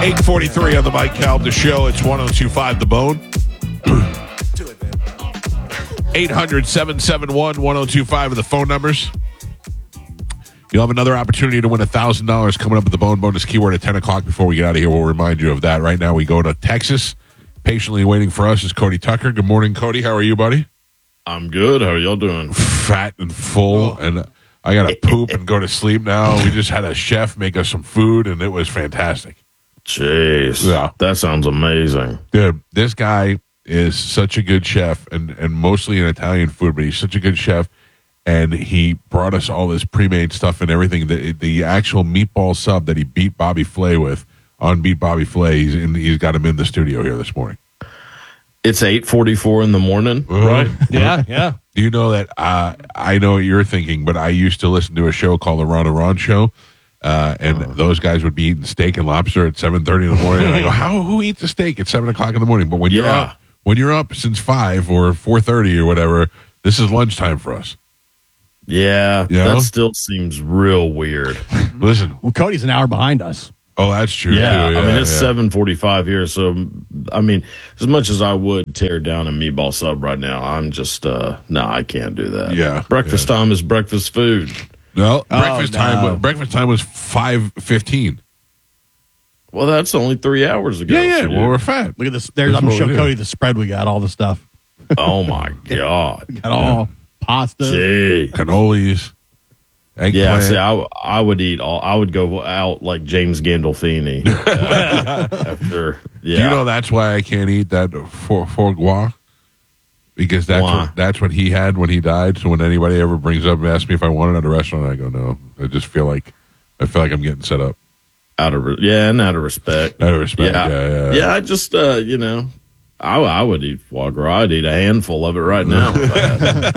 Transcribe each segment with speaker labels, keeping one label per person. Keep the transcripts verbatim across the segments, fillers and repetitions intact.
Speaker 1: eight forty-three on the Mike Calda Show. It's one oh two point five The Bone. eight hundred, seven seven one, one oh two five are the phone numbers. You'll have another opportunity to win one thousand dollars coming up at the Bone Bonus keyword at ten o'clock. Before we get out of here, we'll remind you of that. Right now, we go to Texas. Patiently waiting for us is Cody Tucker. Good morning, Cody. How are you, buddy?
Speaker 2: I'm good. How are y'all doing?
Speaker 1: Fat and full, and I got to poop and go to sleep now. We just had a chef make us some food, and it was fantastic.
Speaker 2: Jeez.
Speaker 1: Yeah.
Speaker 2: That sounds amazing.
Speaker 1: Dude, this guy is such a good chef, and, and mostly in Italian food, but he's such a good chef, and he brought us all this pre-made stuff and everything. The, the actual meatball sub that he beat Bobby Flay with on Beat Bobby Flay, he's, in, he's got him in the studio here this morning.
Speaker 2: It's eight forty-four in the morning,
Speaker 1: uh,
Speaker 2: right?
Speaker 3: Yeah, yeah.
Speaker 1: Do you know that uh, I know what you're thinking, but I used to listen to a show called The Ron and Ron Show, uh, and uh, those guys would be eating steak and lobster at seven thirty in the morning. And I go, how, who eats a steak at seven o'clock in the morning? But when you're
Speaker 2: Yeah.
Speaker 1: up, when you're up since five or four thirty or whatever, this is lunchtime for us.
Speaker 2: Yeah,
Speaker 1: You know?
Speaker 2: that still seems real weird.
Speaker 1: Listen,
Speaker 3: Well, Cody's an hour behind us.
Speaker 1: oh, that's true.
Speaker 2: Yeah,
Speaker 1: too.
Speaker 2: I mean, it's
Speaker 1: yeah.
Speaker 2: seven forty-five here, so, I mean, as much as I would tear down a meatball sub right now, I'm just, uh, no, I can't do that.
Speaker 1: Yeah,
Speaker 2: Breakfast time is breakfast food.
Speaker 1: No, breakfast
Speaker 3: no.
Speaker 1: time. Was, breakfast time was five fifteen.
Speaker 2: Well, that's only three hours ago.
Speaker 1: Yeah, yeah.
Speaker 2: so
Speaker 1: Well,
Speaker 2: you-
Speaker 1: we're fat.
Speaker 3: Look at this. There's,
Speaker 1: That's
Speaker 3: I'm
Speaker 1: what
Speaker 3: showing
Speaker 1: we do.
Speaker 3: Cody the spread we got, all the stuff.
Speaker 2: oh, my God.
Speaker 3: Got all pasta.
Speaker 2: Gee.
Speaker 1: Cannolis, eggplant.
Speaker 2: Yeah, see, I, w- I would eat all. I would go out like James Gandolfini uh, after. Yeah,
Speaker 1: Do you know that's why I can't eat that foie, foie gras? Because that's
Speaker 2: Why?
Speaker 1: what, that's what he had when he died. So when anybody ever brings up and asks me if I want it at a restaurant, I go no. I just feel like I feel like I'm getting set up.
Speaker 2: out of re- yeah, and out of respect.
Speaker 1: Out of respect,
Speaker 2: Yeah,
Speaker 1: yeah, yeah.
Speaker 2: yeah. I just uh, you know, I I would eat foie gras. I'd eat a handful of it right now. if I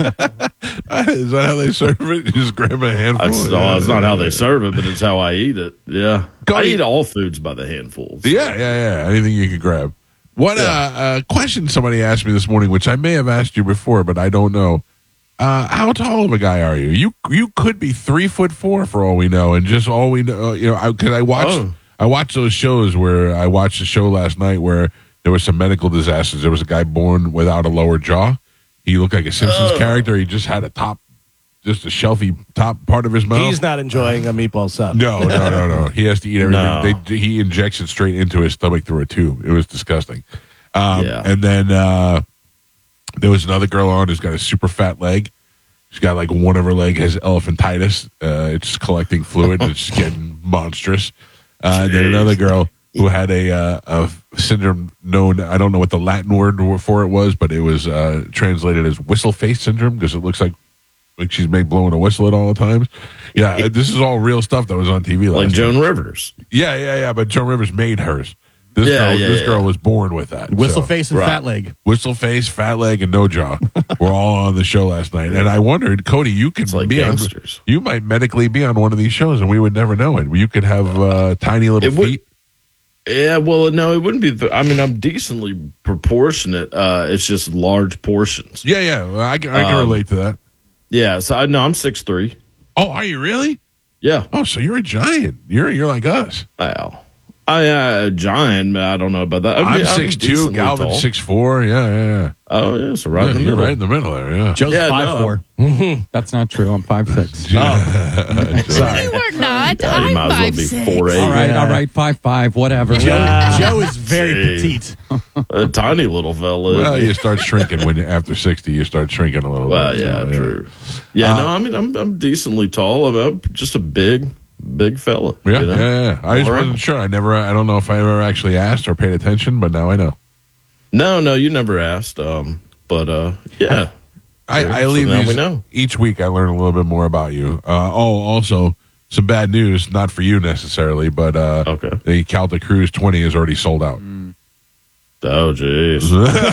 Speaker 2: had-
Speaker 1: Is that how they serve it? You just grab a handful.
Speaker 2: That's, no, it's not how they serve it, but it's how I eat it. Yeah,
Speaker 1: Go
Speaker 2: I
Speaker 1: eat-
Speaker 2: eat all foods by the handfuls.
Speaker 1: Yeah, yeah, yeah. Anything you could grab. What uh, uh, question somebody asked me this morning, which I may have asked you before, but I don't know. Uh, how tall of a guy are you? You you could be three foot four for all we know, and just all we know, you know, because I, I watched
Speaker 2: Oh.
Speaker 1: I watched those shows where I watched a show last night where there was some medical disasters. There was a guy born without a lower jaw. He looked like a Simpsons
Speaker 2: Oh.
Speaker 1: character. He just had a top, just a shelfy top part of his mouth.
Speaker 4: He's not enjoying a meatball sub.
Speaker 1: No, no, no, no. He has to eat everything.
Speaker 2: No.
Speaker 1: They, he injects it straight into his stomach through a tube. It was disgusting. Um,
Speaker 2: Yeah.
Speaker 1: And then uh, there was another girl on who's got a super fat leg. She's got like one of her leg has elephantitis. Uh, it's collecting fluid. And it's just getting monstrous. Uh, and then another girl who had a, uh, a syndrome known, I don't know what the Latin word for it was, but it was uh, translated as whistle face syndrome because it looks like like she's made blowing a whistle at all the times. Yeah, this is all real stuff that was on T V last
Speaker 2: like
Speaker 1: night.
Speaker 2: Joan Rivers.
Speaker 1: Yeah, yeah, yeah. But Joan Rivers made hers. This
Speaker 2: Yeah,
Speaker 1: girl,
Speaker 2: yeah,
Speaker 1: this
Speaker 2: yeah.
Speaker 1: girl was born with that.
Speaker 3: Whistle
Speaker 1: So,
Speaker 3: face and
Speaker 2: right.
Speaker 3: fat leg.
Speaker 1: whistle face, fat leg, and no jaw. We're all on the show last night, and I wondered, Cody, you could
Speaker 2: It's like
Speaker 1: be on,
Speaker 2: gangsters.
Speaker 1: you might medically be on one of these shows, and we would never know it. You could have uh, tiny little
Speaker 2: It would-
Speaker 1: feet.
Speaker 2: Yeah, well, no, it wouldn't be. The, I mean, I'm decently proportionate. Uh, it's just large portions.
Speaker 1: Yeah, yeah. Well, I, can- I can
Speaker 2: Um,
Speaker 1: relate to that.
Speaker 2: Yeah, so I know I'm six three.
Speaker 1: Oh, are you really?
Speaker 2: Yeah,
Speaker 1: Oh, so you're a giant. You're you're like us.
Speaker 2: wow. I uh, a giant. but I don't know about that. I
Speaker 1: I'm
Speaker 2: mean,
Speaker 1: six two.
Speaker 2: decently
Speaker 1: Galvin
Speaker 2: tall.
Speaker 1: six four. Yeah, yeah, yeah.
Speaker 2: Oh, yeah, so right
Speaker 1: Yeah,
Speaker 2: in the
Speaker 1: you're
Speaker 2: middle.
Speaker 1: right in the middle there. Yeah.
Speaker 3: Joe's
Speaker 2: Yeah,
Speaker 3: five
Speaker 2: no.
Speaker 3: four.
Speaker 5: That's not true. I'm five six.
Speaker 4: Sorry.
Speaker 6: We're not.
Speaker 2: Yeah, you
Speaker 6: I'm
Speaker 2: might as well
Speaker 6: five
Speaker 2: be
Speaker 6: six.
Speaker 2: four eight.
Speaker 5: All right,
Speaker 3: Yeah.
Speaker 5: all right, five five, whatever.
Speaker 3: Joe, Joe is very
Speaker 2: Gee.
Speaker 3: petite.
Speaker 2: A tiny little fella.
Speaker 1: Well, you start shrinking when you after sixty. You start shrinking a little.
Speaker 2: Well,
Speaker 1: bit.
Speaker 2: yeah,
Speaker 1: So,
Speaker 2: true. Yeah,
Speaker 1: Uh,
Speaker 2: no, I mean, I'm I'm decently tall. I'm, I'm just a big, big fella.
Speaker 1: Yeah,
Speaker 2: you know?
Speaker 1: yeah, yeah. I just
Speaker 2: All right.
Speaker 1: wasn't sure. I never. I don't know if I ever actually asked or paid attention, but now I know.
Speaker 2: No, no, you never asked. Um, but uh, yeah.
Speaker 1: I,
Speaker 2: Sure.
Speaker 1: I
Speaker 2: So
Speaker 1: leave
Speaker 2: now
Speaker 1: these
Speaker 2: we know.
Speaker 1: each week. I learn a little bit more about you. Uh, oh, also some bad news, not for you necessarily, but uh,
Speaker 2: Okay.
Speaker 1: the Calta Cruise twenty is already sold out.
Speaker 2: Oh, jeez.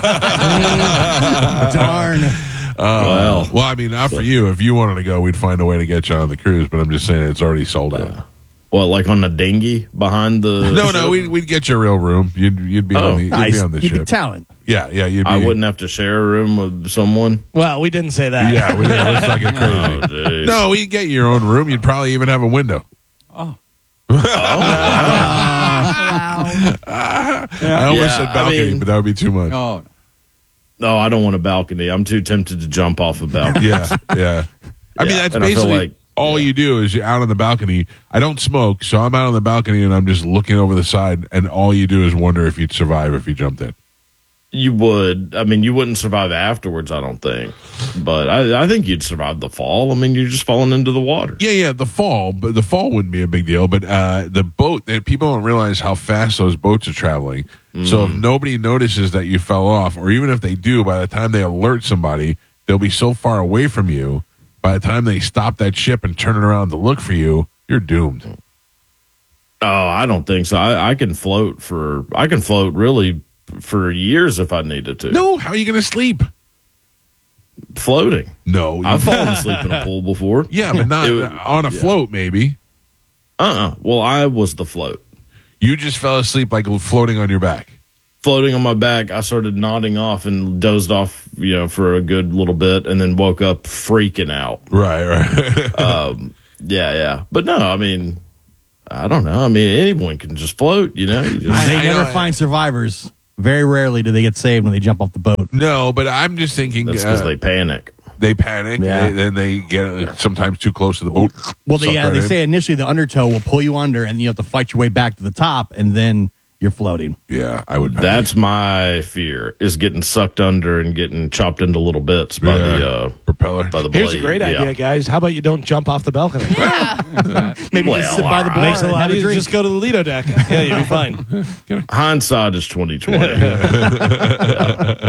Speaker 3: Darn.
Speaker 2: Well,
Speaker 1: Well, I mean, not for you. If you wanted to go, we'd find a way to get you on the cruise. But I'm just saying, it's already sold out.
Speaker 2: Well, like on the dinghy behind the.
Speaker 1: No, no, we'd, we'd get you a real room. You'd you'd be
Speaker 2: Oh,
Speaker 1: on the you'd
Speaker 3: Nice.
Speaker 1: be on the
Speaker 3: You'd be
Speaker 1: ship.
Speaker 3: talent.
Speaker 1: Yeah, yeah. You'd be,
Speaker 2: I wouldn't have to share a room with someone.
Speaker 4: Well, we didn't say that.
Speaker 1: Yeah, we, let's not get crazy.
Speaker 2: Oh, jeez.
Speaker 1: No, we'd get your own room. You'd probably even have a window.
Speaker 6: Wow.
Speaker 1: I almost
Speaker 2: Yeah,
Speaker 1: said
Speaker 2: I
Speaker 1: balcony,
Speaker 2: mean-
Speaker 1: but that would be too much.
Speaker 5: Oh,
Speaker 2: No, I don't want a balcony. I'm too tempted to jump off a balcony.
Speaker 1: Yeah, yeah. I mean,
Speaker 2: Yeah,
Speaker 1: that's
Speaker 2: and I feel
Speaker 1: basically
Speaker 2: like-
Speaker 1: all you do is you're out on the balcony. I don't smoke, so I'm out on the balcony and I'm just looking over the side, and all you do is wonder if you'd survive if you jumped in.
Speaker 2: You would. I mean, you wouldn't survive afterwards, I don't think. But I, I think you'd survive the fall. I mean, you're just falling into the water.
Speaker 1: Yeah, yeah, the fall, but the fall wouldn't be a big deal. But uh, the boat, that people don't realize how fast those boats are traveling. So if nobody notices that you fell off, or even if they do, by the time they alert somebody, they'll be so far away from you. By the time they stop that ship and turn it around to look for you, you're doomed.
Speaker 2: Oh, I don't think so. I, I can float for. I can float really for years if I needed to.
Speaker 1: No, how are you going to sleep?
Speaker 2: Floating.
Speaker 1: No, you-
Speaker 2: I've fallen asleep in a pool before.
Speaker 1: yeah, but not
Speaker 2: It would-
Speaker 1: on a float. Maybe
Speaker 2: Uh. uh Well, I was the float.
Speaker 1: you just fell asleep like floating on your back.
Speaker 2: Floating on my back, I started nodding off and dozed off, you know, for a good little bit, and then woke up freaking out.
Speaker 1: Right, right.
Speaker 2: Um, yeah, yeah. But no, I mean, I don't know. I mean, anyone can just float, you know. You just,
Speaker 3: They
Speaker 1: I
Speaker 3: never
Speaker 1: know.
Speaker 3: find survivors. Very rarely do they get saved when they jump off the boat.
Speaker 1: No, but I'm just thinking
Speaker 2: that's because
Speaker 1: uh,
Speaker 2: they panic.
Speaker 1: they panic,
Speaker 3: Yeah.
Speaker 1: they, then they get uh, sometimes too close to the boat.
Speaker 3: Well, they,
Speaker 1: suck
Speaker 3: yeah,
Speaker 1: right
Speaker 3: they
Speaker 1: in.
Speaker 3: say initially the undertow will pull you under, and you have to fight your way back to the top, and then you're floating.
Speaker 1: Yeah, I would. panic.
Speaker 2: That's my fear: is getting sucked under and getting chopped into little bits by
Speaker 1: Yeah.
Speaker 2: the uh,
Speaker 1: propeller.
Speaker 2: by the
Speaker 4: Here's a
Speaker 2: blade.
Speaker 4: great
Speaker 2: Yeah.
Speaker 4: idea, guys. How about you don't jump off the balcony?
Speaker 3: Maybe
Speaker 2: Well,
Speaker 3: just sit by the bar
Speaker 4: Makes it a
Speaker 3: and
Speaker 4: lot
Speaker 3: have a
Speaker 4: easier.
Speaker 3: drink.
Speaker 4: Just go to the Lido deck. Yeah, you'll be fine.
Speaker 2: Hindsight is twenty twenty. yeah,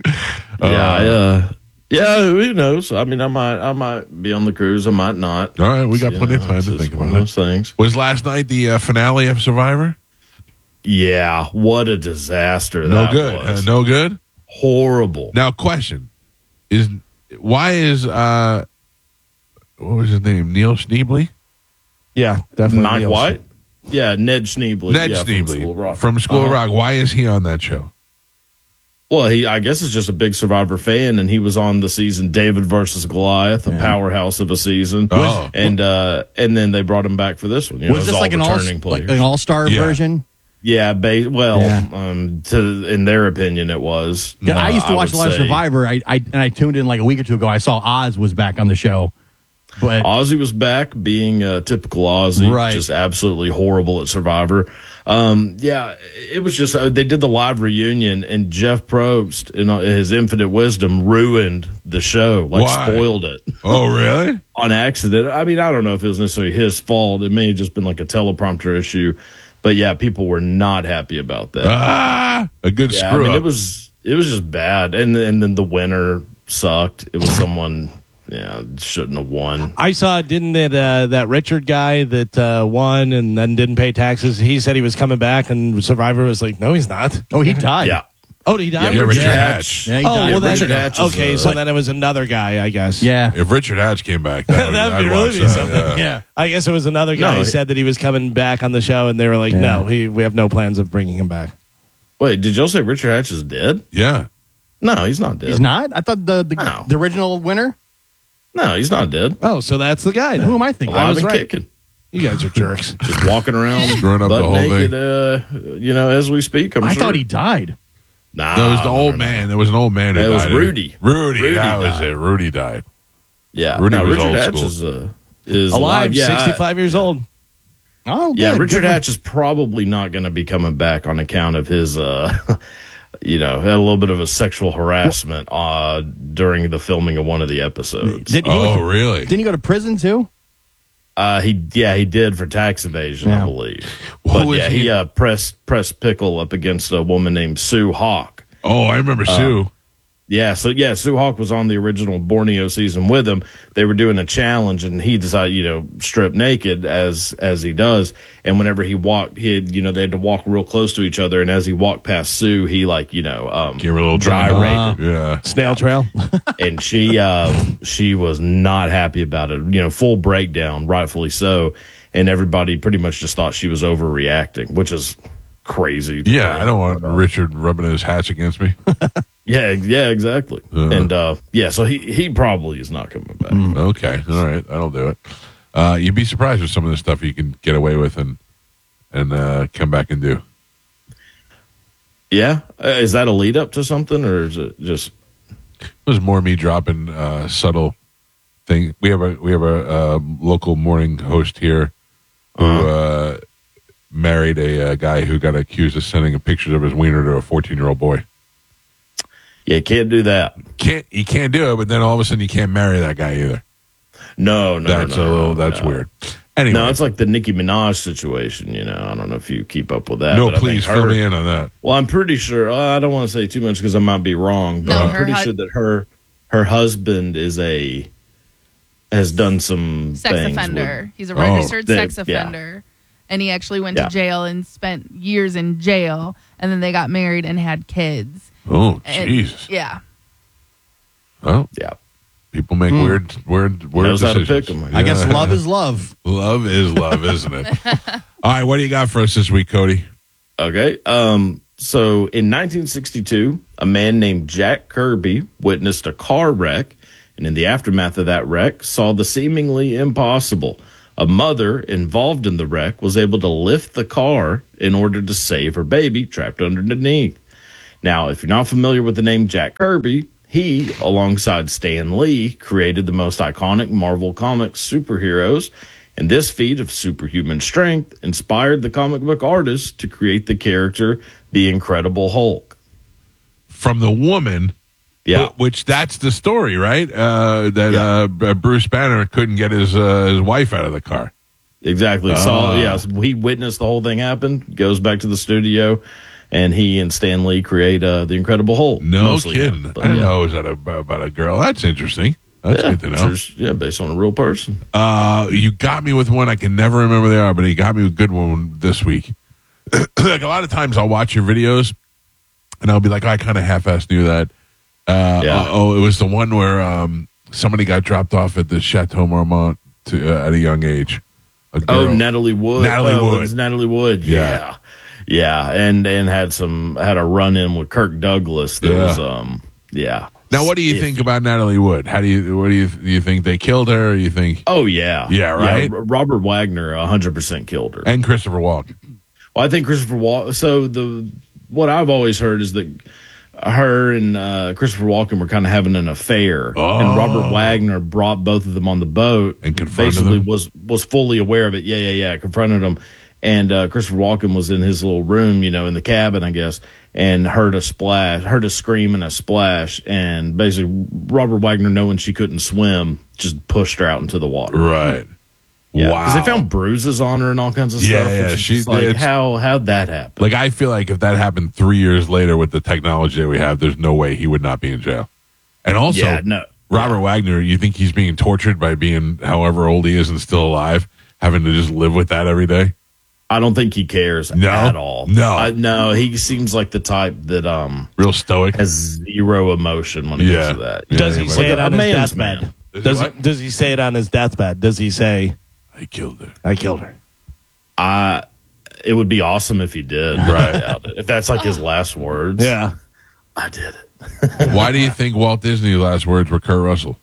Speaker 2: I, uh, yeah. Who knows? I mean, I might, I might be on the cruise. I might not.
Speaker 1: All right, we got
Speaker 2: You
Speaker 1: plenty of
Speaker 2: know,
Speaker 1: time
Speaker 2: it's
Speaker 1: to
Speaker 2: just
Speaker 1: think
Speaker 2: one
Speaker 1: about
Speaker 2: of
Speaker 1: it.
Speaker 2: those things.
Speaker 1: Was last night the uh, finale of Survivor?
Speaker 2: Yeah, what a disaster
Speaker 1: No
Speaker 2: that
Speaker 1: good. Uh,
Speaker 2: was.
Speaker 1: no good.
Speaker 2: Horrible.
Speaker 1: Now, question is, why is uh, what was his name? Neil Schneebly?
Speaker 4: Yeah, definitely.
Speaker 2: Mike
Speaker 4: Nielsen.
Speaker 2: White? Yeah, Ned Schneebly.
Speaker 1: Ned
Speaker 2: yeah, from School of
Speaker 1: Schneebly
Speaker 2: Rock.
Speaker 1: from School of
Speaker 2: Uh-huh.
Speaker 1: Rock. Why is he on that show?
Speaker 2: Well, he, I guess, is just a big Survivor fan, and he was on the season David versus Goliath, a powerhouse of a season.
Speaker 1: Oh.
Speaker 2: and uh, and then they brought him back for this one. You know,
Speaker 3: Was
Speaker 2: it
Speaker 3: this
Speaker 2: all
Speaker 3: like an all
Speaker 2: returning
Speaker 3: like
Speaker 2: players.
Speaker 3: an all star
Speaker 1: Yeah.
Speaker 3: version?
Speaker 2: yeah, ba- well,
Speaker 3: Yeah.
Speaker 2: um, to in their opinion, it was.
Speaker 3: Yeah, I
Speaker 2: Uh,
Speaker 3: used to watch
Speaker 2: would
Speaker 3: a lot of
Speaker 2: say
Speaker 3: Survivor. I, I and I tuned in like a week or two ago. I saw Oz was back on the show, but
Speaker 2: Ozzy was back, being a typical Ozzy,
Speaker 3: Right.
Speaker 2: just absolutely horrible at Survivor. Um, yeah, it was just uh, they did the live reunion, and Jeff Probst, in uh, his infinite wisdom, ruined the show, like
Speaker 1: Why?
Speaker 2: spoiled it
Speaker 1: Oh, really?
Speaker 2: on accident. I mean, I don't know if it was necessarily his fault. It may have just been like a teleprompter issue, but yeah, people were not happy about that.
Speaker 1: Ah, a good
Speaker 2: yeah, I
Speaker 1: screw
Speaker 2: mean,
Speaker 1: up.
Speaker 2: it was it was just bad, and and then the winner sucked. It was someone, yeah, shouldn't have won.
Speaker 4: I saw, didn't that uh, that Richard guy that uh, won and then didn't pay taxes? He said he was coming back, and Survivor was like, "No, he's not."
Speaker 3: oh, he died.
Speaker 2: Yeah.
Speaker 4: Oh, did he died.
Speaker 1: Yeah, Richard
Speaker 2: Yeah.
Speaker 1: Hatch.
Speaker 3: Yeah, he
Speaker 4: Oh,
Speaker 3: died.
Speaker 4: well, then,
Speaker 2: Richard Hatch is,
Speaker 4: okay,
Speaker 2: uh,
Speaker 4: so then it was another guy, I guess.
Speaker 3: yeah,
Speaker 1: If Richard Hatch came back, that would
Speaker 4: That'd
Speaker 1: I'd
Speaker 4: be really
Speaker 1: watch
Speaker 4: be
Speaker 1: that,
Speaker 4: something.
Speaker 1: yeah.
Speaker 3: yeah.
Speaker 4: I guess it was another guy
Speaker 2: No,
Speaker 4: who
Speaker 2: he-
Speaker 4: said that he was coming back on the show, and they were like,
Speaker 3: Yeah.
Speaker 4: "No, he, we have no plans of bringing him back."
Speaker 2: Wait, did y'all say Richard Hatch is dead?
Speaker 1: Yeah.
Speaker 2: No, he's not dead.
Speaker 3: He's not. I thought the the,
Speaker 2: No.
Speaker 3: the original winner.
Speaker 2: No, he's not dead.
Speaker 4: Oh, so that's the guy.
Speaker 3: Who
Speaker 4: Then.
Speaker 3: am I thinking?
Speaker 4: I
Speaker 2: Alive
Speaker 4: was
Speaker 2: and
Speaker 4: right.
Speaker 2: kicking.
Speaker 4: You guys are jerks.
Speaker 2: Just walking around,
Speaker 1: Screwing up the
Speaker 2: butt
Speaker 1: whole
Speaker 2: naked, uh, you know, as we speak. I'm
Speaker 3: I
Speaker 2: sure.
Speaker 3: thought he died.
Speaker 2: Nah,
Speaker 1: That was the old
Speaker 2: no, no.
Speaker 1: man. There was an old man who
Speaker 2: That was
Speaker 1: died.
Speaker 2: Rudy.
Speaker 1: Rudy.
Speaker 2: Rudy
Speaker 1: that was
Speaker 2: died.
Speaker 1: it. Rudy died.
Speaker 2: Yeah,
Speaker 1: Rudy
Speaker 2: no,
Speaker 1: was
Speaker 2: Richard
Speaker 1: old
Speaker 2: Hatch
Speaker 1: school.
Speaker 2: is, uh, is
Speaker 4: Alive,
Speaker 2: Yeah, I-
Speaker 4: sixty-five years old.
Speaker 3: Oh,
Speaker 2: Yeah,
Speaker 3: good.
Speaker 2: Richard
Speaker 3: Good for-
Speaker 2: Hatch is probably not going to be coming back on account of his, uh, you know, had a little bit of a sexual harassment uh, during the filming of one of the episodes.
Speaker 3: Did he
Speaker 1: Oh,
Speaker 3: go to,
Speaker 1: really?
Speaker 3: didn't he go to prison too?
Speaker 2: Uh, he yeah he did for tax evasion,
Speaker 3: Yeah.
Speaker 2: I believe.
Speaker 1: Who
Speaker 2: But
Speaker 1: was
Speaker 2: yeah,
Speaker 1: he?
Speaker 2: he uh, pressed pressed pickle up against a woman named Sue Hawk.
Speaker 1: Oh, I remember
Speaker 2: Uh,
Speaker 1: Sue.
Speaker 2: Yeah, so yeah, Sue Hawk was on the original Borneo season with him. They were doing a challenge, and he decided, you know, strip naked as as he does. And whenever he walked, he had, you know, they had to walk real close to each other. And as he walked past Sue, he like, you know, um,
Speaker 1: Gave her a little
Speaker 2: dry
Speaker 1: drink.
Speaker 2: raped her.
Speaker 1: Yeah.
Speaker 4: Snail trail.
Speaker 2: And she um, she was not happy about it. You know, full breakdown, rightfully so. And everybody pretty much just thought she was overreacting, which is crazy.
Speaker 1: Yeah, I don't want Richard rubbing his hatch against me.
Speaker 2: Yeah, yeah, exactly.
Speaker 1: Uh-huh.
Speaker 2: And uh, yeah, so he he probably is not coming back.
Speaker 1: Okay, all right, that'll do it. Uh, you'd be surprised with some of the stuff you can get away with and and uh, come back and do.
Speaker 2: Yeah, uh, is that a lead up to something, or is it just?
Speaker 1: It was more me dropping uh, subtle thing. We have a we have a uh, local morning host here who
Speaker 2: Uh-huh.
Speaker 1: uh, married a, uh guy who got accused of sending pictures of his wiener to a fourteen year old boy.
Speaker 2: Yeah, can't do that.
Speaker 1: Can't you can't do it, but then all of a sudden you can't marry that guy either.
Speaker 2: No, no,
Speaker 1: That's
Speaker 2: no,
Speaker 1: a little
Speaker 2: no,
Speaker 1: that's
Speaker 2: no.
Speaker 1: weird. Anyway,
Speaker 2: No, it's like the Nicki Minaj situation. You know, I don't know if you keep up with that.
Speaker 1: no,
Speaker 2: but I
Speaker 1: please
Speaker 2: think
Speaker 1: fill
Speaker 2: her-
Speaker 1: me in on that.
Speaker 2: Well, I'm pretty sure. Uh, I don't want to say too much because I might be wrong, but
Speaker 6: No,
Speaker 2: I'm
Speaker 6: her
Speaker 2: pretty
Speaker 6: hu-
Speaker 2: sure that her her husband is a has done some
Speaker 6: Sex
Speaker 2: things
Speaker 6: offender.
Speaker 2: with-
Speaker 6: He's a
Speaker 1: Oh.
Speaker 6: registered
Speaker 2: That-
Speaker 6: sex
Speaker 2: yeah.
Speaker 6: offender. And he actually went
Speaker 2: Yeah.
Speaker 6: to jail and spent years in jail. And then they got married and had kids.
Speaker 1: Oh,
Speaker 6: And-
Speaker 1: Jesus.
Speaker 6: Yeah.
Speaker 1: Well,
Speaker 2: yeah,
Speaker 1: people make weird, weird, weird
Speaker 2: Knows how to
Speaker 1: decisions.
Speaker 2: pick 'em,
Speaker 3: I guess
Speaker 1: Yeah.
Speaker 3: love is love.
Speaker 1: Love is love, isn't it? All right, what do you got for us this week, Cody?
Speaker 2: Okay. Um, so in nineteen sixty-two, a man named Jack Kirby witnessed a car wreck, and in the aftermath of that wreck, saw the seemingly impossible. A mother involved in the wreck was able to lift the car in order to save her baby trapped underneath. Now, if you're not familiar with the name Jack Kirby, he, alongside Stan Lee, created the most iconic Marvel Comics superheroes. And this feat of superhuman strength inspired the comic book artist to create the character, the Incredible Hulk.
Speaker 1: From the woman,
Speaker 2: Yeah.
Speaker 1: wh- which that's the story, right? Uh, that
Speaker 2: Yeah.
Speaker 1: uh, B- Bruce Banner couldn't get his uh, his wife out of the car.
Speaker 2: Exactly.
Speaker 1: Ah.
Speaker 2: So, yeah, so he witnessed the whole thing happen, goes back to the studio, and he and Stan Lee create uh, the Incredible Hulk.
Speaker 1: No
Speaker 2: Mostly
Speaker 1: kidding.
Speaker 2: him, but
Speaker 1: I didn't
Speaker 2: yeah.
Speaker 1: know it was about, about a girl. That's interesting. That's
Speaker 2: Yeah,
Speaker 1: good to know.
Speaker 2: it's- yeah, based on a real person.
Speaker 1: Uh, you got me with one. I can never remember they are, but you got me with a good one this week. Like a lot of times I'll watch your videos and I'll be like, oh, I kind of half-assed knew that. Uh,
Speaker 2: Yeah.
Speaker 1: Oh, it was the one where um, somebody got dropped off at the Chateau Marmont to, uh, at a young age. A
Speaker 2: Oh,
Speaker 1: girl.
Speaker 2: Natalie Wood.
Speaker 1: Natalie
Speaker 2: oh,
Speaker 1: Wood.
Speaker 2: it was Natalie Wood.
Speaker 1: Yeah.
Speaker 2: Yeah. Yeah. And and had some had a run in with Kirk Douglas that
Speaker 1: Yeah.
Speaker 2: was um yeah.
Speaker 1: Now, what do you
Speaker 2: If-
Speaker 1: think about Natalie Wood? How do you what do you do you think they killed her? Or you think
Speaker 2: Oh yeah.
Speaker 1: Yeah, right?
Speaker 2: R- Robert Wagner a hundred percent killed her.
Speaker 1: and Christopher Walken?
Speaker 2: Well, I think Christopher Walken. So the what I've always heard is that her and uh, Christopher Walken were kind of having an affair,
Speaker 1: Oh.
Speaker 2: and Robert Wagner brought both of them on the boat
Speaker 1: And confronted
Speaker 2: basically
Speaker 1: them?
Speaker 2: was was fully aware of it. Yeah, yeah, yeah. Confronted them, and uh, Christopher Walken was in his little room, you know, in the cabin, I guess, and heard a splash, heard a scream and a splash, and basically Robert Wagner, knowing she couldn't swim, just pushed her out into the water.
Speaker 1: Right.
Speaker 2: Yeah,
Speaker 1: Wow.
Speaker 2: because they found bruises on her and all kinds of
Speaker 1: Yeah,
Speaker 2: stuff.
Speaker 1: yeah,
Speaker 2: which is
Speaker 1: she-
Speaker 2: just like
Speaker 1: it's-
Speaker 2: how how'd that happen?
Speaker 1: Like, I feel like if that happened three years later with the technology that we have, there's no way he would not be in jail. And also,
Speaker 2: yeah, no.
Speaker 1: Robert Wagner, you think he's being tortured by being however old he is and still alive, having to just live with that every day?
Speaker 2: I don't think he cares
Speaker 1: No?
Speaker 2: at all.
Speaker 1: No.
Speaker 2: I, no, he seems like the type that um
Speaker 1: Real stoic.
Speaker 2: has zero emotion when it
Speaker 1: Yeah.
Speaker 2: comes to that.
Speaker 1: Yeah,
Speaker 4: Does he
Speaker 1: but-
Speaker 4: say it
Speaker 2: a
Speaker 4: on his
Speaker 2: man's
Speaker 4: deathbed?
Speaker 2: man.
Speaker 1: Does he
Speaker 4: Does he,
Speaker 1: what?
Speaker 4: does he say it on his deathbed? Does he say,
Speaker 1: I killed her.
Speaker 4: I killed her?
Speaker 2: I it would be awesome if he did. Right. I doubt it. If that's like his last words.
Speaker 4: Yeah.
Speaker 2: I did it.
Speaker 1: Why do you think Walt Disney's last words were Kurt Russell?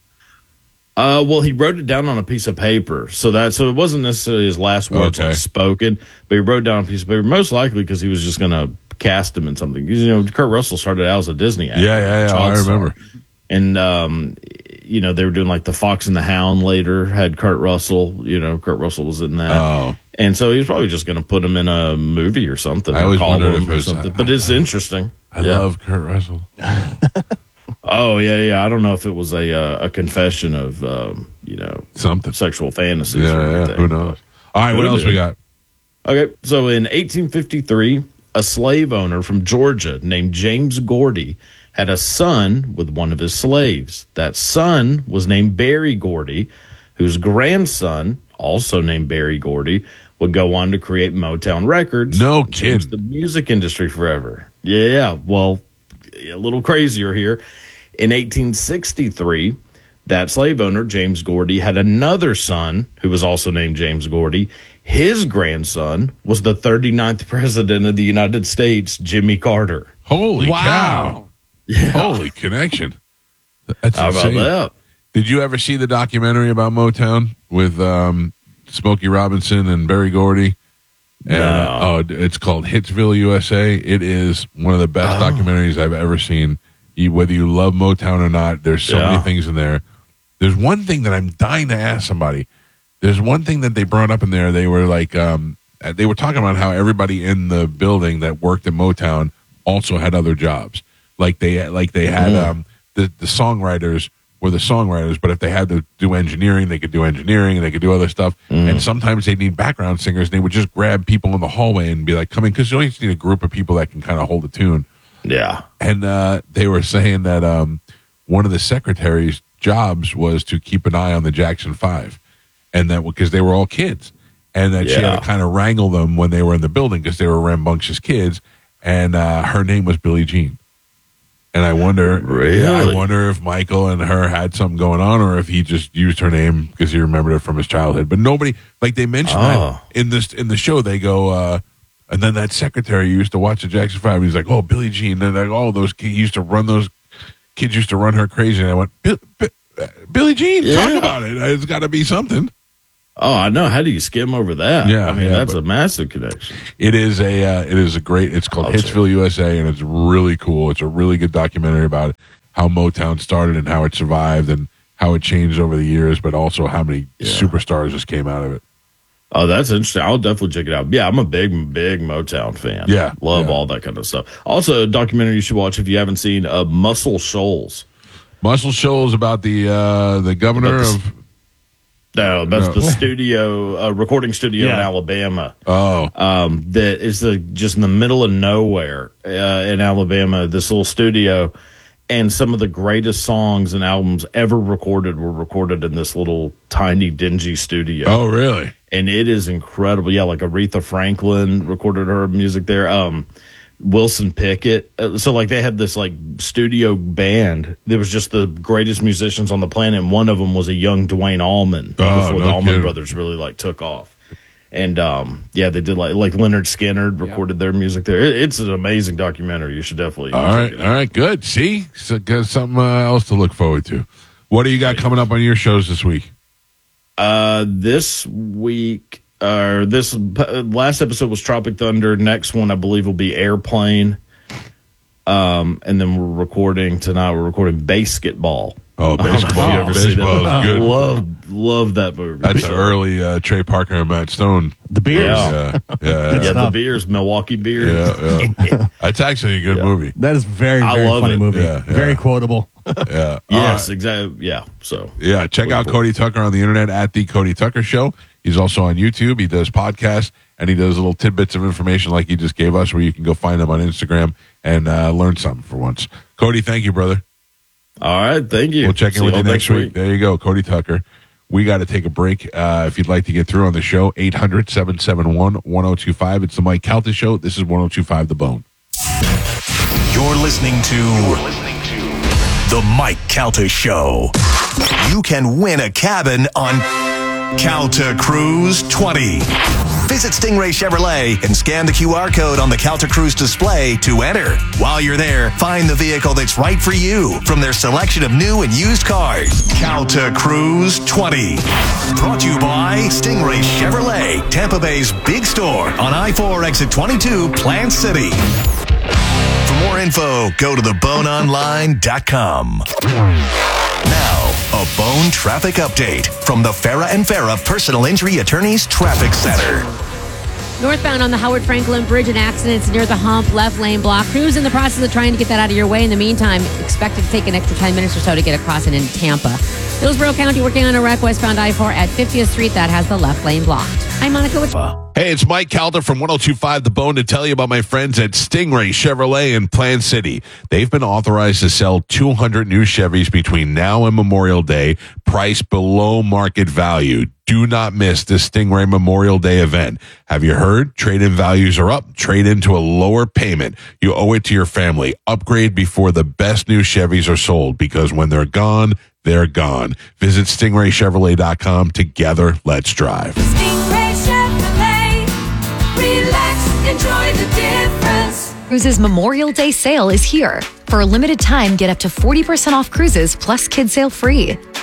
Speaker 2: Uh, well, he wrote it down on a piece of paper, so that so it wasn't necessarily his last words
Speaker 1: Okay.
Speaker 2: like, spoken, but he wrote it down on a piece of paper. Most likely because he was just going to cast him in something. 'Cause, you know, Kurt Russell started out as a Disney actor,
Speaker 1: Yeah, yeah, yeah.
Speaker 2: child
Speaker 1: I
Speaker 2: star.
Speaker 1: remember.
Speaker 2: And um, you know, they were doing like the Fox and the Hound. Later had Kurt Russell. You know, Kurt Russell was in that.
Speaker 1: Oh.
Speaker 2: And so he was probably just going to put him in a movie or something.
Speaker 1: I
Speaker 2: or
Speaker 1: always
Speaker 2: call
Speaker 1: wondered
Speaker 2: him
Speaker 1: if it
Speaker 2: or
Speaker 1: was-
Speaker 2: something. But it's interesting.
Speaker 1: I
Speaker 2: Yeah.
Speaker 1: love Kurt Russell.
Speaker 2: Oh yeah, yeah. I don't know if it was a uh, a confession of um, you know
Speaker 1: Something.
Speaker 2: sexual fantasies.
Speaker 1: Yeah,
Speaker 2: or
Speaker 1: yeah.
Speaker 2: anything.
Speaker 1: Who knows? All right, what
Speaker 2: Who
Speaker 1: else we
Speaker 2: knew?
Speaker 1: got?
Speaker 2: Okay, so in eighteen fifty-three, a slave owner from Georgia named James Gordy had a son with one of his slaves. That son was named Barry Gordy, whose grandson, also named Barry Gordy, would go on to create Motown Records.
Speaker 1: No
Speaker 2: and change
Speaker 1: kidding.
Speaker 2: the music industry forever. Yeah, well, a little crazier here. In eighteen sixty-three, that slave owner, James Gordy, had another son who was also named James Gordy. His grandson was the thirty-ninth president of the United States, Jimmy Carter.
Speaker 1: Holy
Speaker 3: Wow.
Speaker 1: cow. Holy connection. That's
Speaker 2: How about
Speaker 1: insane.
Speaker 2: that?
Speaker 1: Did you ever see the documentary about Motown with um, Smokey Robinson and Barry Gordy? And,
Speaker 2: No.
Speaker 1: uh, oh, it's called Hitsville, U S A. It is one of the best
Speaker 2: Oh.
Speaker 1: documentaries I've ever seen. You, whether you love Motown or not, there's so
Speaker 2: Yeah.
Speaker 1: many things in there. There's one thing that I'm dying to ask somebody. There's one thing that they brought up in there. They were like, um, they were talking about how everybody in the building that worked at Motown also had other jobs. Like they, like they had
Speaker 2: Mm-hmm.
Speaker 1: um, the the songwriters were the songwriters, but if they had to do engineering, they could do engineering and they could do other stuff.
Speaker 2: Mm-hmm.
Speaker 1: And sometimes they need background singers. And they would just grab people in the hallway and be like, "Come in," because you always need a group of people that can kind of hold a tune.
Speaker 2: Yeah.
Speaker 1: And uh, they were saying that um, one of the secretaries' jobs was to keep an eye on the Jackson Five, and that because they were all kids, and that she had
Speaker 2: Yeah.
Speaker 1: to kind of wrangle them when they were in the building because they were rambunctious kids. And uh, her name was Billie Jean. And I wonder,
Speaker 2: Really?
Speaker 1: I wonder if Michael and her had something going on, or if he just used her name because he remembered it from his childhood. But nobody, like they mentioned
Speaker 2: Oh.
Speaker 1: that in this in the show, they go. Uh, And then that secretary used to watch the Jackson Five. He's like, "Oh, Billie Jean." And like, oh, those kids used to run those kids used to run her crazy. And I went, Bill, Bill, uh, "Billie Jean, talk
Speaker 2: Yeah.
Speaker 1: about it. It's got to be something."
Speaker 2: Oh, I know. How do you skim over that?
Speaker 1: Yeah,
Speaker 2: I mean,
Speaker 1: yeah,
Speaker 2: that's
Speaker 1: but-
Speaker 2: a massive connection.
Speaker 1: It is a uh, it is a great. It's called
Speaker 2: I'll check.
Speaker 1: Hitsville, U S A, and it's really cool. It's a really good documentary about how Motown started and how it survived and how it changed over the years, but also how many
Speaker 2: Yeah.
Speaker 1: superstars just came out of it.
Speaker 2: Oh, that's interesting. I'll definitely check it out. Yeah, I'm a big, big Motown fan.
Speaker 1: Yeah,
Speaker 2: Love
Speaker 1: yeah.
Speaker 2: all that kind of stuff. Also, a documentary you should watch if you haven't seen uh, Muscle Shoals.
Speaker 1: Muscle Shoals about the uh, the governor
Speaker 2: About the-
Speaker 1: of
Speaker 2: No, that's
Speaker 1: No.
Speaker 2: the studio, uh, recording studio in
Speaker 3: Yeah.
Speaker 2: Alabama.
Speaker 1: oh
Speaker 2: Um, that is the just in the middle of nowhere uh, in Alabama. This little studio, and some of the greatest songs and albums ever recorded were recorded in this little tiny, dingy studio.
Speaker 1: oh really
Speaker 2: And it is incredible. Yeah, like Aretha Franklin recorded her music there. Um, Wilson Pickett. Uh, So like they had this like studio band. There was just the greatest musicians on the planet. And one of them was a young Dwayne Allman
Speaker 1: Oh,
Speaker 2: before the
Speaker 1: no
Speaker 2: Allman
Speaker 1: kidding.
Speaker 2: Brothers really like took off. And um, yeah, they did like like Leonard Skinner recorded their music there. It, it's an amazing documentary. You should definitely.
Speaker 1: all
Speaker 2: check
Speaker 1: right
Speaker 2: it
Speaker 1: all
Speaker 2: out.
Speaker 1: right good see so got something uh, else to look forward to. What do you got coming up on your shows this week?
Speaker 2: Uh, this week, or this uh, last episode was Tropic Thunder. Next one, I believe, will be Airplane. Um, and then we're recording tonight. We're recording Basketball.
Speaker 1: Oh, baseball.
Speaker 2: You ever see
Speaker 1: Baseball
Speaker 2: that?
Speaker 1: is good.
Speaker 2: Love, love that movie.
Speaker 1: That's
Speaker 2: So,
Speaker 1: the early uh, Trey Parker and Matt Stone.
Speaker 3: The beers.
Speaker 2: Yeah.
Speaker 1: Yeah, yeah,
Speaker 2: Yeah, the
Speaker 3: stuff.
Speaker 2: beers, Milwaukee beers.
Speaker 1: yeah, yeah. That's actually a good
Speaker 2: Yeah.
Speaker 1: movie.
Speaker 3: That is very,
Speaker 2: I
Speaker 3: very
Speaker 2: love
Speaker 3: funny
Speaker 2: it.
Speaker 3: movie.
Speaker 1: Yeah, yeah.
Speaker 3: Very quotable.
Speaker 1: Yeah.
Speaker 2: Yes,
Speaker 1: Uh,
Speaker 2: exactly. Yeah. So
Speaker 1: yeah. Check out Cody Tucker on the internet at the Cody Tucker Show. He's also on YouTube. He does podcasts and he does little tidbits of information like he just gave us, where you can go find him on Instagram and uh, learn something for once. Cody, thank you, brother.
Speaker 2: all right, thank you.
Speaker 1: We'll check in
Speaker 2: See
Speaker 1: with
Speaker 2: y'all
Speaker 1: you next week. There you go, Cody Tucker. We got to take a break. Uh, if you'd like to get through on the show, eight hundred, seven seven one, one oh two five. It's the Mike Calta Show. This is one oh two five The Bone.
Speaker 7: You're listening to The Mike Calta Show. You can win a cabin on Calta Cruise twenty. Visit Stingray Chevrolet and scan the Q R code on the Calta Cruise display to enter. While you're there, find the vehicle that's right for you from their selection of new and used cars. Calta Cruise twenty. Brought to you by Stingray Chevrolet, Tampa Bay's big store on I four exit twenty-two, Plant City. For more info, go to the bone online dot com. Now, a Bone traffic update from the Farah and Farah Personal Injury Attorneys Traffic Center.
Speaker 8: Northbound on the Howard Franklin Bridge, an accident near the hump, left lane block. Crews in the process of trying to get that out of your way. In the meantime, expected to take an extra ten minutes or so to get across it in Tampa. Hillsborough County working on a wreck westbound I four at fiftieth Street that has the left lane blocked. I'm Monica with
Speaker 1: Hey, it's Mike Calder from one oh two five The Bone to tell you about my friends at Stingray Chevrolet in Plant City. They've been authorized to sell two hundred new Chevys between now and Memorial Day, priced below market value. Do not miss the Stingray Memorial Day event. Have you heard? Trade-in values are up. Trade into a lower payment. You owe it to your family. Upgrade before the best new Chevys are sold, because when they're gone, they're gone. Visit stingray chevrolet dot com. Together, let's drive.
Speaker 9: Stingray Chevrolet. Relax, enjoy the difference.
Speaker 10: Cruises Memorial Day sale is here. For a limited time, get up to forty percent off cruises plus kid sale free.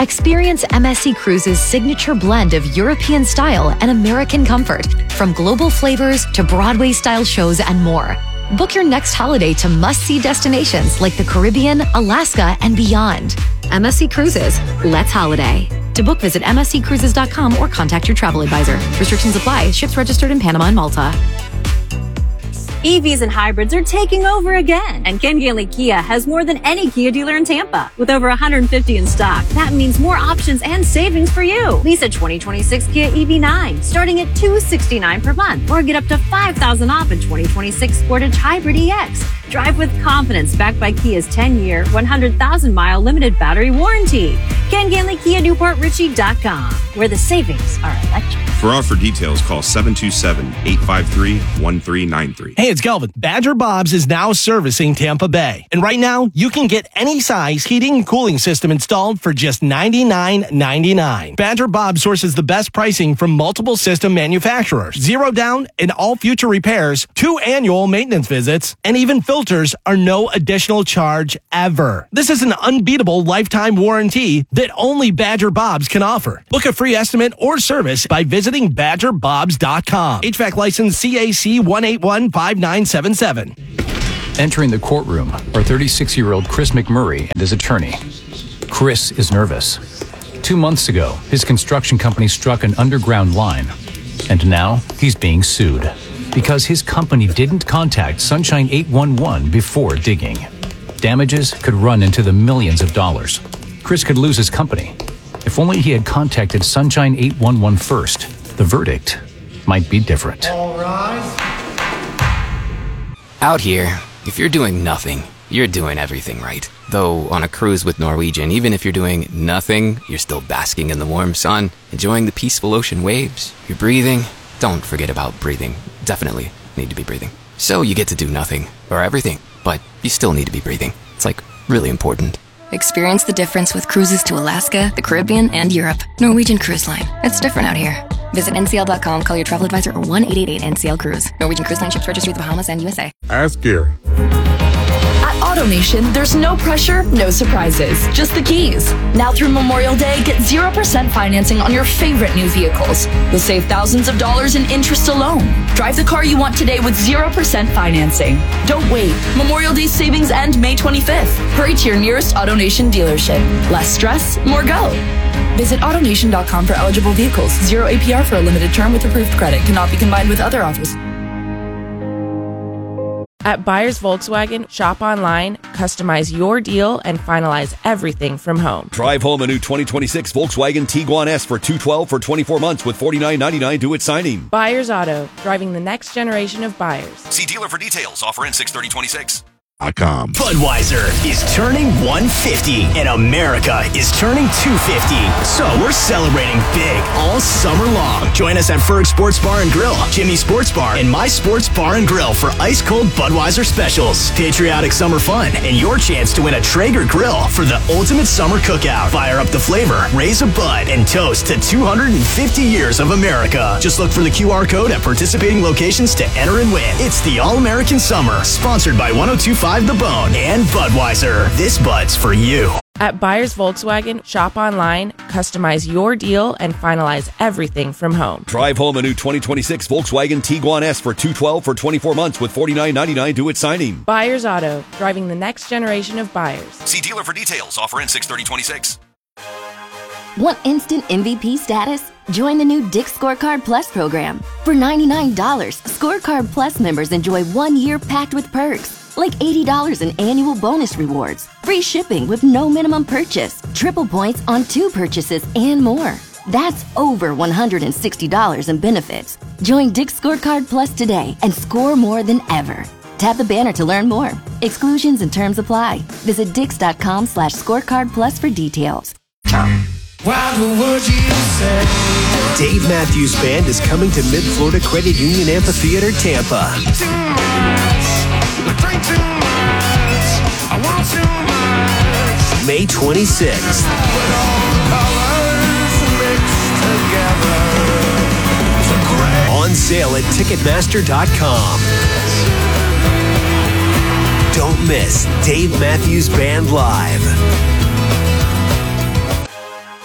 Speaker 10: Experience M S C Cruises' signature blend of European style and American comfort, from global flavors to Broadway-style shows and more. Book your next holiday to must-see destinations like the Caribbean, Alaska, and beyond. M S C Cruises, let's holiday. To book, visit m s c cruises dot com or contact your travel advisor. Restrictions apply. Ships registered in Panama and Malta.
Speaker 11: E Vs and hybrids are taking over again, and Ken Gailey Kia has more than any Kia dealer in Tampa, with over one hundred fifty in stock. That means more options and savings for you. Lease a twenty twenty-six Kia E V nine, starting at two hundred sixty-nine dollars per month, or get up to five thousand dollars off a twenty twenty-six Sportage Hybrid E X. Drive with confidence, backed by Kia's ten-year, one hundred thousand mile limited battery warranty. Ken Gailey Kia Newport Richie dot com, where the savings are electric.
Speaker 12: For offer details, call seven two seven, eight five three, one three nine three.
Speaker 13: Hey, it's Kelvin. Badger Bob's is now servicing Tampa Bay. And right now, you can get any size heating and cooling system installed for just ninety-nine ninety-nine. Badger Bob sources the best pricing from multiple system manufacturers. Zero down in all future repairs, two annual maintenance visits, and even filters are no additional charge ever. This is an unbeatable lifetime warranty that only Badger Bob's can offer. Book a free estimate or service by visiting badger bobs dot com. H V A C license C A C one eight one five nine seven seven.
Speaker 14: Entering the courtroom are thirty-six-year-old Chris McMurray and his attorney. Chris is nervous. Two months ago, his construction company struck an underground line, and now he's being sued because his company didn't contact Sunshine eight one one before digging. Damages could run into the millions of dollars. Chris could lose his company. If only he had contacted Sunshine eight one one first, the verdict might be different.
Speaker 15: All rise. Out here, if you're doing nothing, you're doing everything right. Though on a cruise with Norwegian, even if you're doing nothing, you're still basking in the warm sun, enjoying the peaceful ocean waves. You're breathing. Don't forget about breathing. Definitely need to be breathing. So you get to do nothing, or everything, but you still need to be breathing. It's like really important.
Speaker 16: Experience the difference with cruises to Alaska, the Caribbean, and Europe. Norwegian Cruise Line. It's different out here. Visit N C L dot com, call your travel advisor, or one eight eight eight N C L Cruise. Norwegian Cruise Line ships registry to the Bahamas and U S A.
Speaker 17: Ask Gary.
Speaker 18: At AutoNation, there's no pressure, no surprises, just the keys. Now through Memorial Day, get zero percent financing on your favorite new vehicles. You'll save thousands of dollars in interest alone. Drive the car you want today with zero percent financing. Don't wait. Memorial Day savings end May twenty-fifth. Hurry to your nearest AutoNation dealership. Less stress, more go. Visit AutoNation dot com for eligible vehicles. Zero A P R for a limited term with approved credit. Cannot be combined with other offers.
Speaker 19: At Buyers Volkswagen, shop online, customize your deal, and finalize everything from home.
Speaker 20: Drive home a new twenty twenty-six Volkswagen Tiguan S for two hundred twelve dollars for twenty-four months with forty-nine ninety-nine due at signing.
Speaker 19: Buyers Auto, driving the next generation of buyers.
Speaker 7: See dealer for details. Offer in six thirty twenty-six.
Speaker 21: Budweiser is turning one fifty and America is turning two fifty. So we're celebrating big all summer long. Join us at Ferg Sports Bar and Grill, Jimmy Sports Bar, and My Sports Bar and Grill for ice cold Budweiser specials, patriotic summer fun, and your chance to win a Traeger grill for the ultimate summer cookout. Fire up the flavor, raise a bud, and toast to two hundred fifty years of America. Just look for the Q R code at participating locations to enter and win. It's the All-American Summer, sponsored by one oh two point five The Bone and Budweiser. This Bud's for you.
Speaker 19: At Buyers Volkswagen, shop online, customize your deal, and finalize everything from home.
Speaker 20: Drive home a new twenty twenty-six Volkswagen Tiguan S for two hundred twelve dollars for twenty-four months with forty-nine ninety-nine due at signing.
Speaker 19: Buyers Auto, driving the next generation of buyers.
Speaker 7: See dealer for details. Offer in six thirty twenty-six.
Speaker 10: Want instant M V P status? Join the new Dick's Scorecard Plus program. For ninety-nine dollars, Scorecard Plus members enjoy one year packed with perks, like eighty dollars in annual bonus rewards, free shipping with no minimum purchase, triple points on two purchases, and more. That's over one hundred sixty dollars in benefits. Join Dick's Scorecard Plus today and score more than ever. Tap the banner to learn more. Exclusions and terms apply. Visit dix.com slash scorecard plus for details.
Speaker 22: What would you say?
Speaker 21: Dave Matthews Band is coming to Mid-Florida Credit Union Amphitheater, Tampa.
Speaker 22: Too much. I drink too much. I want too much.
Speaker 21: May twenty-sixth.
Speaker 22: With all the colors mixed together. It's a great
Speaker 21: On sale at Ticketmaster dot com. Don't miss Dave Matthews Band Live.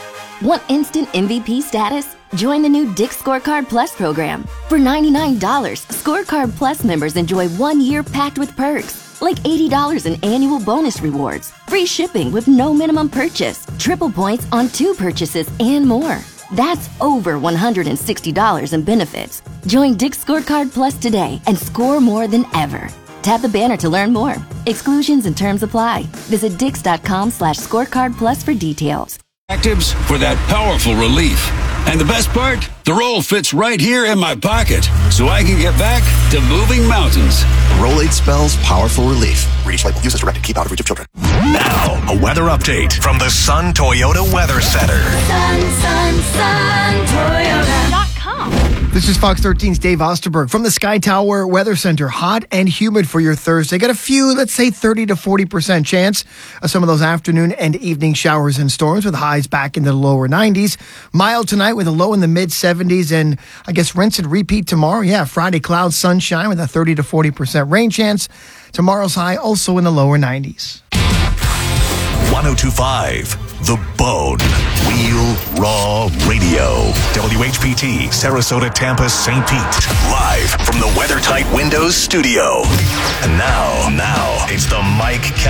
Speaker 10: Want instant M V P status? Join the new Dick's Scorecard Plus program. For ninety-nine dollars, Scorecard Plus members enjoy one year packed with perks, like eighty dollars in annual bonus rewards, free shipping with no minimum purchase, triple points on two purchases, and more. That's over one hundred sixty dollars in benefits. Join Dick's Scorecard Plus today and score more than ever. Tap the banner to learn more. Exclusions and terms apply. Visit dix.com slash scorecard plus for details.
Speaker 5: Actives for that powerful relief. And the best part? The roll fits right here in my pocket, so I can get back to moving mountains.
Speaker 17: Rolade spells powerful relief. Reach label. Use as directed. Keep out of reach of children.
Speaker 7: Now, a weather update from the Sun Toyota Weather Center.
Speaker 9: Sun, sun, sun, Toyota dot com.
Speaker 23: This is Fox thirteen's Dave Osterberg from the Sky Tower Weather Center. Hot and humid for your Thursday. Got a few, let's say thirty to forty percent chance of some of those afternoon and evening showers and storms with highs back in the lower nineties. Mild tonight with a low in the mid seventies, and I guess rinse and repeat tomorrow. Yeah, Friday clouds, sunshine with a thirty to forty percent rain chance. Tomorrow's high also in the lower nineties.
Speaker 7: one oh two point five The Bone. Real Raw Radio. W H P T, Sarasota, Tampa, Saint Pete. Live from the WeatherTight Windows studio. And now, now, it's the Mike